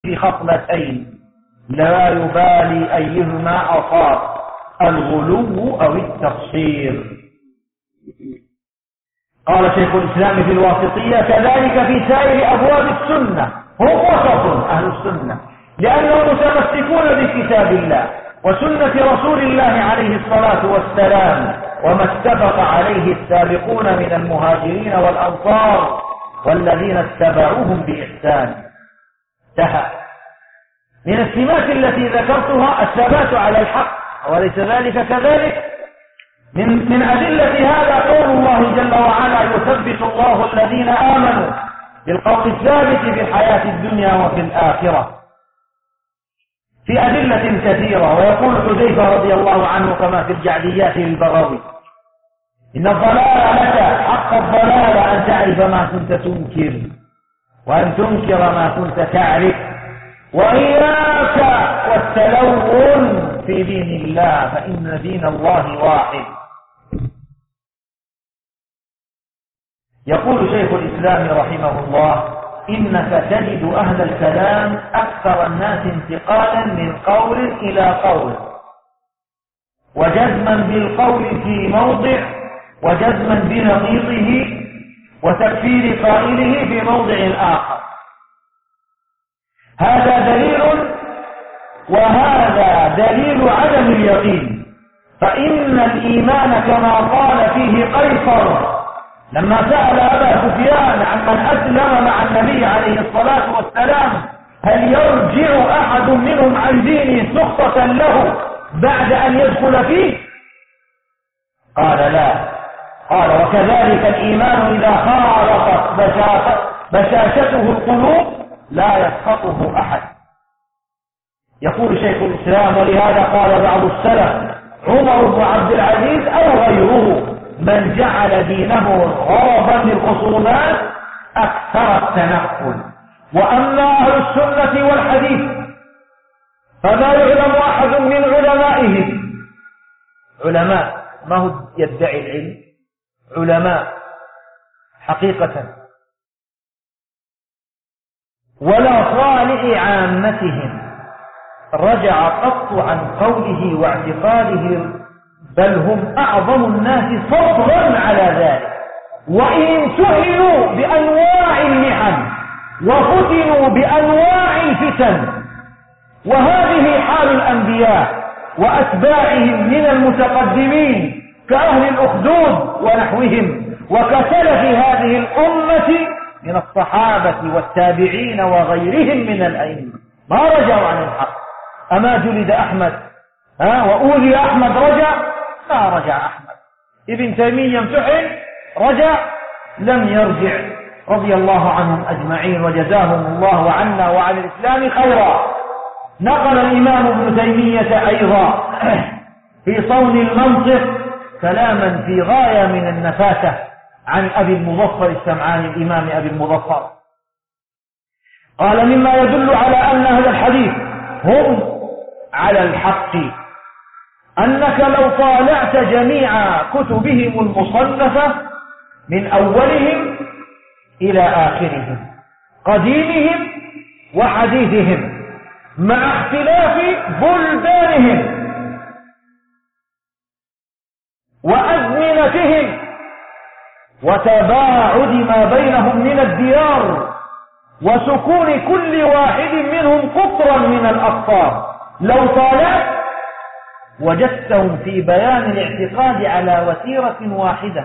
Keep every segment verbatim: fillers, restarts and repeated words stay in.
في خصلتين لا يبالي أيهما أصاب، الغلو أو التقصير. قال شيخ الإسلام في الواسطية: كذلك في سائر أبواب السنة هم وسط أهل السنة، لأنهم متمسكون بكتاب الله وسنة رسول الله عليه الصلاة والسلام، وما اتفق عليه السابقون من المهاجرين والأنصار والذين اتبعوهم بإحسان. انتهى. من السمات التي ذكرتها الثبات على الحق، وليس ذلك كذلك. من من أدلة هذا قول الله جل وعلا: يثبت الله الذين آمنوا بالقول الثابت في الحياة الدنيا وفي الآخرة، في أدلة كثيرة. ويقول حذيفة رضي الله عنه كما في الجعليات للبغوي: إن الضلالة حق الضلالة أن تعرف ما كنت تنكر، وأن تنكر ما كنت تعرف، وإياك والتلون في دين الله فإن دين الله واحد. يقول شيخ الإسلام رحمه الله: إنك تجد أهل الكلام أكثر الناس انتقالا من قول إلى قول، وجزما بالقول في موضع، وجزما بنقيضه، وتكفير قائله في موضع آخر. هذا دليل وهذا دليل عدم اليقين. فإن الإيمان كما قال فيه قيصر لما سأل أبا سفيان عمن أسلم مع النبي عليه الصلاة والسلام: هل يرجع أحد منهم عن دينه سخطة له بعد أن يدخل فيه؟ قال: لا. قال: وكذلك الإيمان إذا خالطت بشاشته القلوب لا يسخطه أحد. يقول شيخ الإسلام: ولهذا قال بعض السلف عمر بن عبد العزيز أو غيره: من جعل دينه غرضا للخصومات أكثر التنقل. وأما أهل السنة والحديث فما يعلم أحد من علمائهم، علماء ما هو يدعي العلم، علماء حقيقة، ولا صالح عامتهم رجع قط عن قوله واعتقاده، بل هم أعظم الناس فضلا على ذلك، وإن امتحنوا بأنواع المحن وفتنوا بأنواع الفتن. وهذه حال الأنبياء وأتباعهم من المتقدمين كأهل الأخدود ونحوهم، وكسلف هذه الأمة من الصحابة والتابعين وغيرهم من الأئمة، ما رجعوا عن الحق. أما جلد أحمد ها وأوذي أحمد رجع؟ ما رجع أحمد. ابن تيمية امتحن رجع؟ لم يرجع، رضي الله عنهم أجمعين وجزاهم الله عنا وعن الإسلام خيرا. نقل الإمام ابن تيمية أيضا في صون المنطق كلاما في غاية من النفاسة عن أبي المظفر السمعاني، الإمام أبي المظفر، قال: مما يدل على أن أهل الحديث هم على الحق أنك لو طالعت جميع كتبهم المصنفة من أولهم إلى آخرهم، قديمهم وحديثهم، مع اختلاف بلدانهم وأزمنتهم وتباعد ما بينهم من الديار وسكون كل واحد منهم قطرا من الأقطار، لو طالعت وجدتهم في بيان الاعتقاد على وتيرة واحدة،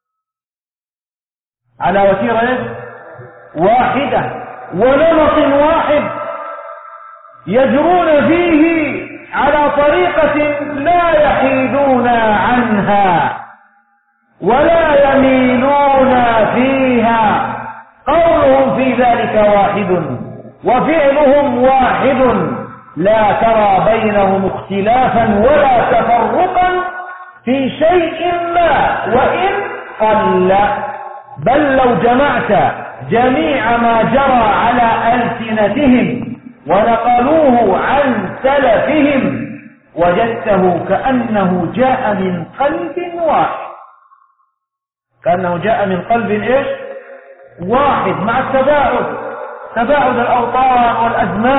على وتيرة واحدة ونمط واحد، يجرون فيه على طريقة لا يحيدون عنها ولا يميلون فيها. قولهم في ذلك واحد وفعلهم واحد، لا ترى بينهم اختلافا ولا تفرقا في شيء ما وإن قل، بل لو جمعت جميع ما جرى على ألسنتهم ونقلوه عن سلفهم وجدته كأنه جاء من قلب واحد، كأنه جاء من قلب إيش؟ واحد، مع التباعد، تباعد الأوطان والأزمان